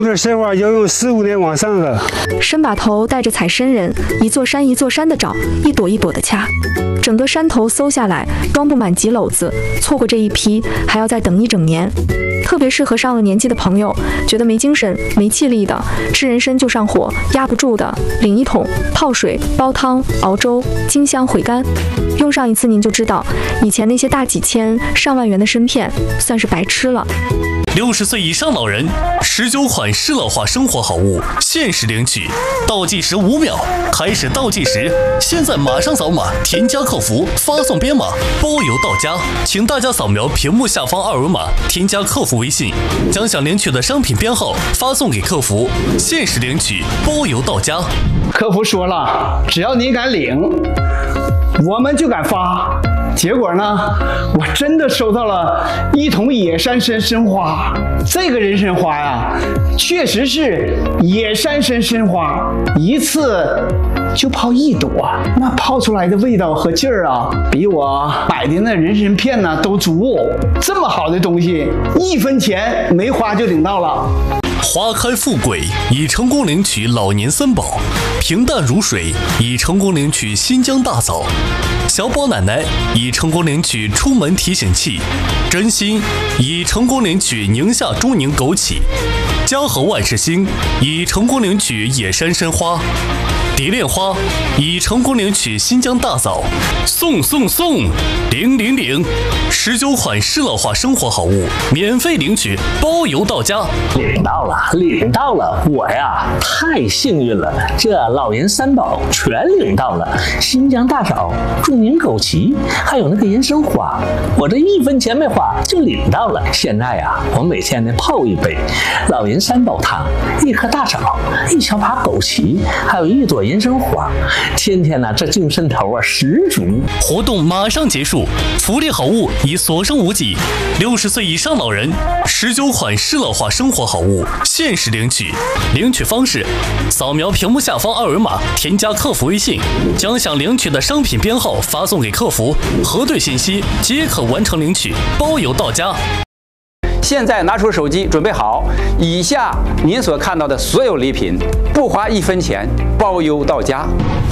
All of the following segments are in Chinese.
这鲜花要用4、5年往上的。 伸把头带着采参人，一座山一座山的找，一朵一朵的掐。整个山头搜下来，装不满几篓子，错过这一批，还要再等1整年。特别适合上了年纪的朋友，觉得没精神、没气力的，吃人参就上火，压不住的，领1桶，泡水、煲汤、熬粥，精香回甘。用上一次您就知道，以前那些大几千、上万元的参片，算是白吃了。 60岁以上老人19款适老化生活好物限时领取，倒计时5秒，开始倒计时，现在马上扫码添加客服，发送编码，包邮到家。请大家扫描屏幕下方2维码，添加客服微信，将想领取的商品编号发送给客服，限时领取，包邮到家。 客服说了，只要你敢领，我们就敢发。结果呢，我真的收到了1桶野山参花。这个人参花呀，确实是野山参花，一次就泡1朵，那泡出来的味道和劲儿啊，比我买的那人参片呢都足。这么好的东西，1分钱没花就领到了。 花开富贵，已成功领取老年3宝；平淡如水，已成功领取新疆大枣；小宝奶奶已成功领取出门提醒器；真心已成功领取宁夏中宁枸杞；嘉禾万事兴已成功领取野山参花；蝶恋花已成功领取新疆大枣。送送送！00019款适老化生活好物免费领取，包邮到家。 领到了！我呀太幸运了，这老年3宝全领到了，新疆大枣、中宁枸杞，还有那个人参花，我这1分钱没花就领到了。现在呀，我每天呢泡1杯老人3宝汤，1颗大枣，1小把枸杞，还有1朵人参花，天天呢这精神头啊十足。 活动马上结束，福利好物已所剩无几。60岁以上老人19款适老化生活好物限时领取，领取方式：扫描屏幕下方2维码，添加客服微信，将想领取的商品编号发送给客服，核对信息即可完成领取，包邮到家。 现在拿出手机，准备好，以下您所看到的所有礼品，不花1分钱，包邮到家。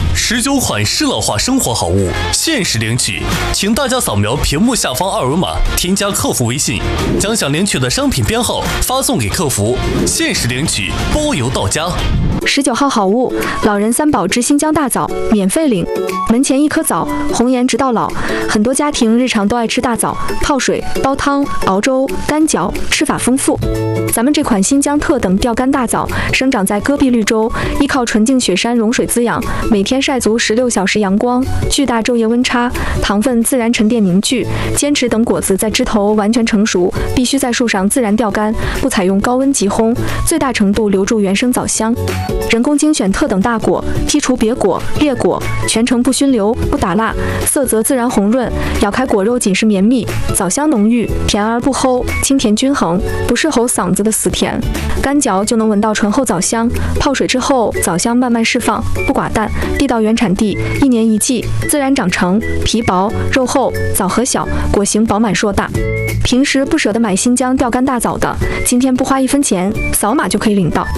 19款适老化生活好物限时领取，请大家扫描屏幕下方2维码，添加客服微信，将想领取的商品编号发送给客服，限时领取，包邮到家。 19号好物，老人3宝之新疆大枣，免费领。门前1颗枣，红颜直到老。很多家庭日常都爱吃大枣，泡水、煲汤、熬粥、干嚼，吃法丰富。咱们这款新疆特等钓竿大枣，生长在戈壁绿洲，依靠纯净雪山融水滋养，每天晒足16小时阳光，巨大昼夜温差，糖分自然沉淀凝聚。坚持等果子在枝头完全成熟，必须在树上自然钓竿，不采用高温急烘，最大程度留住原生枣香。人工精选特等大果，剔除瘪果、裂果，全程不熏流、不打蜡，色泽自然红润，咬开果肉紧实绵密，枣香浓郁，甜而不齁，清甜均衡，不是齁嗓子的死甜。干嚼就能闻到醇厚枣香，泡水之后枣香慢慢释放，不寡淡，地道原产地，1年1季，自然长成，皮薄肉厚，枣核小，果形饱满硕大。平时不舍得买新疆钓竿大枣的，今天不花1分钱，扫码就可以领到。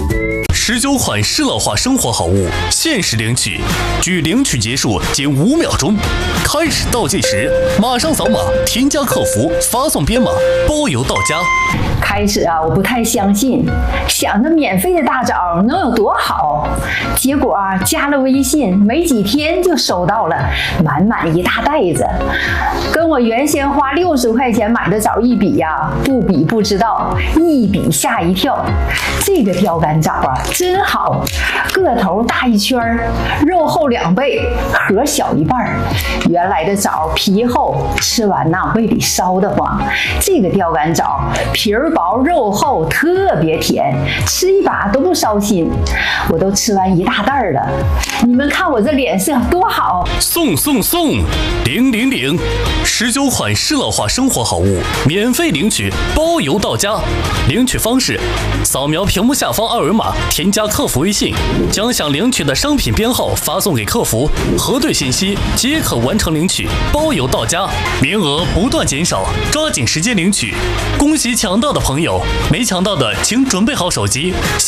19款适老化生活好物限时领取，距领取结束仅5秒钟，开始倒计时，马上扫码添加客服，发送编码，包邮到家。 开始啊，我不太相信，想着免费的大枣能有多好，结果啊，加了微信没几天就收到了满满一大袋子，跟我原先花60块钱买的枣一比呀，不比不知道，一比吓一跳。这个钓竿枣啊，真好，个头大1圈，肉厚2倍，核小1半。原来的枣皮厚，吃完呐胃里烧得慌。这个钓竿枣皮儿薄肉厚，特别甜，吃1把都不烧心。我都吃完1大袋了，你们看我这脸色多好！ 送送送！00019款适老化生活好物免费领取，包邮到家。领取方式：扫描屏幕下方2维码，添加客服微信，将想领取的商品编号发送给客服，核对信息即可完成领取，包邮到家。名额不断减少，抓紧时间领取。恭喜抢到的朋友，没抢到的请准备好手机。